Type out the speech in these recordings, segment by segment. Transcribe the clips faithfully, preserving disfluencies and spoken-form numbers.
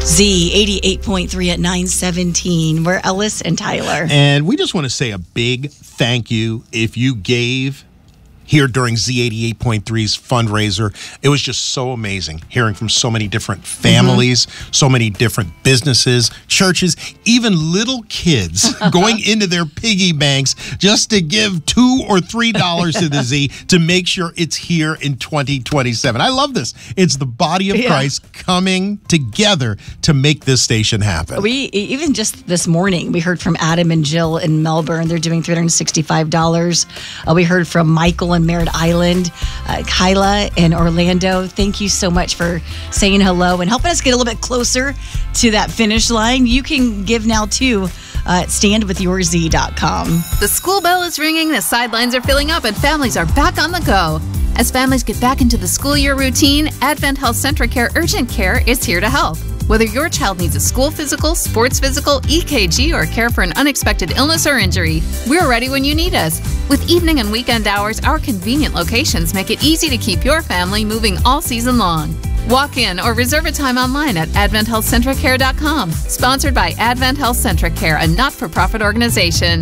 Z eighty-eight point three at nine seventeen. We're Ellis and Tyler. And we just want to say a big thank you if you gave here during Z eighty-eight point three's fundraiser. It was just so amazing hearing from so many different families, mm-hmm. so many different businesses, churches, even little kids going into their piggy banks just to give two or three dollars to the Z to make sure it's here in twenty twenty-seven. I love this. It's the body of yeah. Christ coming together to make this station happen. We even just this morning, we heard from Adam and Jill in Melbourne. They're doing three hundred sixty-five dollars. Uh, we heard from Michael and Merritt Island, uh, Kyla in Orlando. Thank you so much for saying hello and helping us get a little bit closer to that finish line. You can give now too uh, at stand with your z dot com. The school bell is ringing, the sidelines are filling up, and families are back on the go. As families get back into the school year routine, Advent Health CentraCare Urgent Care is here to help. Whether your child needs a school physical, sports physical, E K G, or care for an unexpected illness or injury, we're ready when you need us. With evening and weekend hours, our convenient locations make it easy to keep your family moving all season long. Walk in or reserve a time online at advent health centracare dot com. Sponsored by Advent Health CentraCare, a not-for-profit organization.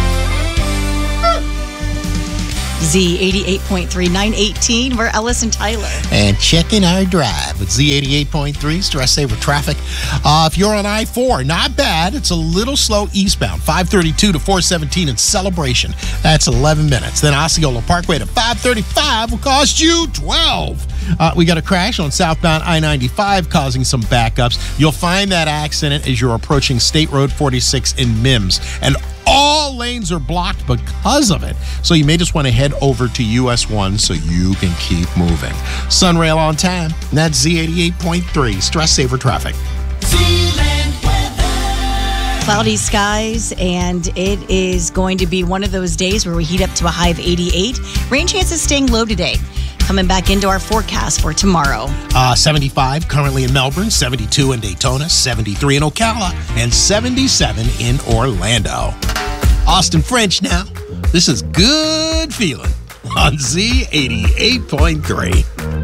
Z eighty-eight point three, nine eighteen. We're Ellis and Tyler. And checking our drive with Z eighty-eight point three, stress saver traffic. Uh, if you're on I four, not bad. It's a little slow eastbound, five thirty-two to four seventeen in Celebration. That's eleven minutes. Then Osceola Parkway to five thirty-five will cost you twelve. Uh, we got a crash on southbound I ninety-five causing some backups. You'll find that accident as you're approaching State Road forty-six in Mims. And all lanes are blocked because of it. So you may just want to head over to U S one so you can keep moving. Sunrail on time. And that's Z eighty-eight point three. Stress saver traffic. Cloudy skies, and it is going to be one of those days where we heat up to a high of eighty-eight. Rain chances staying low today. Coming back into our forecast for tomorrow. Uh, seventy-five currently in Melbourne, seventy-two in Daytona, seventy-three in Ocala, and seventy-seven in Orlando. Austin French now. This is Good Feeling on Z eighty-eight point three.